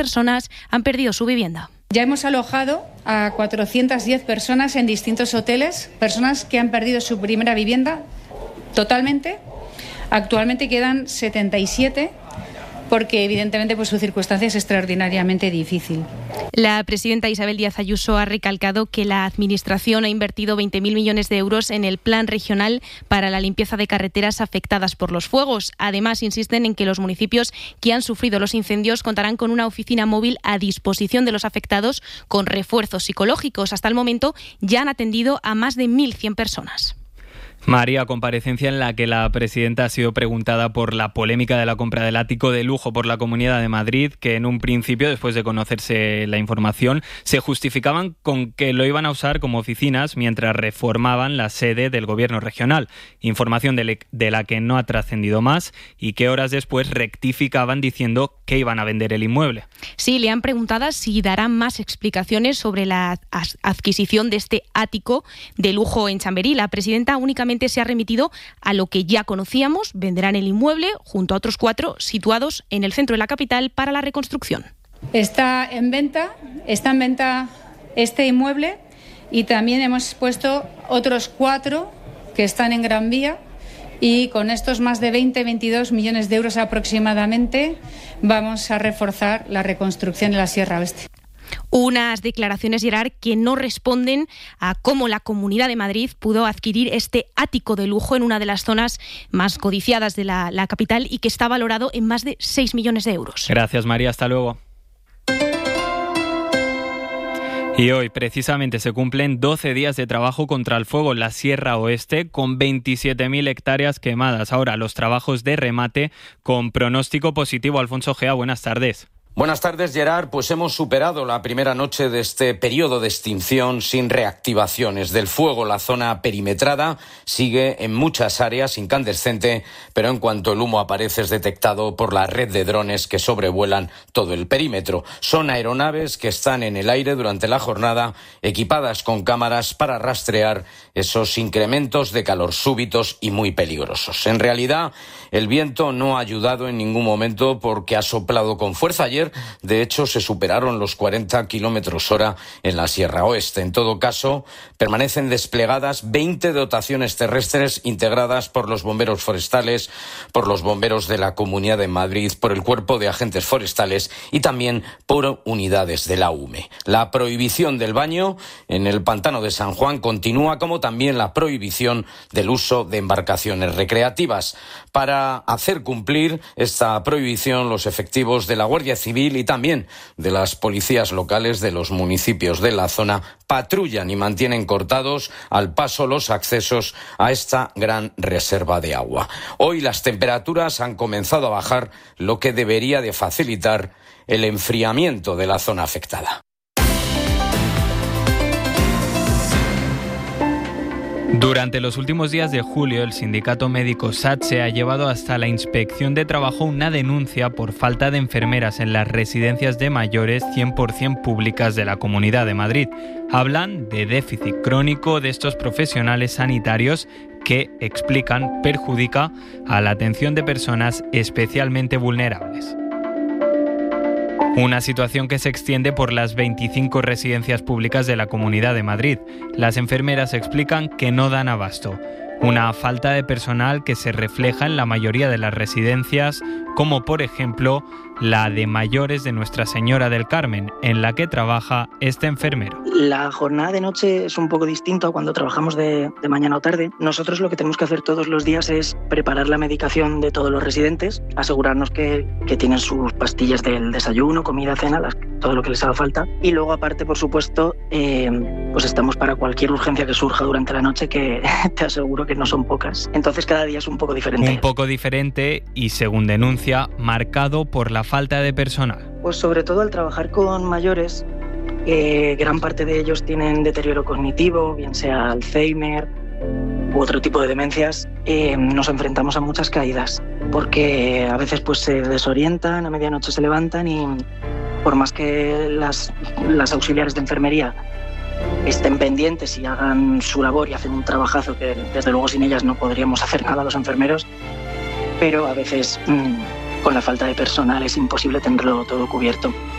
personas han perdido su vivienda. Ya hemos alojado a 410 personas en distintos hoteles, personas que han perdido su primera vivienda totalmente. Actualmente quedan 77 porque evidentemente pues su circunstancia es extraordinariamente difícil. La presidenta Isabel Díaz Ayuso ha recalcado que la Administración ha invertido 20.000 millones de euros en el Plan Regional para la limpieza de carreteras afectadas por los fuegos. Además, insisten en que los municipios que han sufrido los incendios contarán con una oficina móvil a disposición de los afectados con refuerzos psicológicos. Hasta el momento ya han atendido a más de 1.100 personas. María, comparecencia en la que la presidenta ha sido preguntada por la polémica de la compra del ático de lujo por la Comunidad de Madrid, que en un principio, después de conocerse la información, se justificaban con que lo iban a usar como oficinas mientras reformaban la sede del Gobierno regional. Información de la que no ha trascendido más y que horas después rectificaban diciendo que iban a vender el inmueble. Sí, le han preguntado si darán más explicaciones sobre la adquisición de este ático de lujo en Chamberí. La presidenta únicamente se ha remitido a lo que ya conocíamos: venderán el inmueble junto a otros 4 situados en el centro de la capital para la reconstrucción. Está en venta este inmueble y también hemos puesto otros 4 que están en Gran Vía, y con estos más de 22 millones de euros aproximadamente vamos a reforzar la reconstrucción de la Sierra Oeste. Unas declaraciones, Gerard, que no responden a cómo la Comunidad de Madrid pudo adquirir este ático de lujo en una de las zonas más codiciadas de la capital y que está valorado en más de 6 millones de euros. Gracias, María. Hasta luego. Y hoy, precisamente, se cumplen 12 días de trabajo contra el fuego en la Sierra Oeste, con 27.000 hectáreas quemadas. Ahora, los trabajos de remate con pronóstico positivo. Alfonso Gea, buenas tardes. Buenas tardes, Gerard. Pues hemos superado la primera noche de este periodo de extinción sin reactivaciones del fuego. La zona perimetrada sigue en muchas áreas incandescente, pero en cuanto el humo aparece es detectado por la red de drones que sobrevuelan todo el perímetro. Son aeronaves que están en el aire durante la jornada, equipadas con cámaras para rastrear esos incrementos de calor súbitos y muy peligrosos. En realidad, el viento no ha ayudado en ningún momento porque ha soplado con fuerza. Ayer, de hecho, se superaron los 40 km/h en la Sierra Oeste. En todo caso, permanecen desplegadas 20 dotaciones terrestres integradas por los bomberos forestales, por los bomberos de la Comunidad de Madrid, por el Cuerpo de Agentes Forestales y también por unidades de la UME. La prohibición del baño en el pantano de San Juan continúa, como también la prohibición del uso de embarcaciones recreativas. Para hacer cumplir esta prohibición, los efectivos de la Guardia Civil y también de las policías locales de los municipios de la zona patrullan y mantienen cortados al paso los accesos a esta gran reserva de agua. Hoy las temperaturas han comenzado a bajar, lo que debería de facilitar el enfriamiento de la zona afectada. Durante los últimos días de julio, el sindicato médico SATSE ha llevado hasta la Inspección de Trabajo una denuncia por falta de enfermeras en las residencias de mayores 100% públicas de la Comunidad de Madrid. Hablan de déficit crónico de estos profesionales sanitarios que, explican, perjudica a la atención de personas especialmente vulnerables. Una situación que se extiende por las 25 residencias públicas de la Comunidad de Madrid. Las enfermeras explican que no dan abasto. Una falta de personal que se refleja en la mayoría de las residencias, como por ejemplo la de mayores de Nuestra Señora del Carmen, en la que trabaja este enfermero. La jornada de noche es un poco distinto a cuando trabajamos de mañana o tarde. Nosotros lo que tenemos que hacer todos los días es preparar la medicación de todos los residentes, asegurarnos que tienen sus pastillas del desayuno, comida, cena, todo lo que les haga falta. Y luego, aparte, por supuesto, pues estamos para cualquier urgencia que surja durante la noche, que te aseguro que no son pocas. Entonces cada día es un poco diferente. Un poco diferente y, según denuncia, marcado por la falta de personal. Pues sobre todo al trabajar con mayores, gran parte de ellos tienen deterioro cognitivo, bien sea Alzheimer u otro tipo de demencias. Nos enfrentamos a muchas caídas porque a veces pues se desorientan, a medianoche se levantan y por más que las auxiliares de enfermería estén pendientes y hagan su labor y hacen un trabajazo que desde luego sin ellas no podríamos hacer nada los enfermeros, pero a veces con la falta de personal es imposible tenerlo todo cubierto.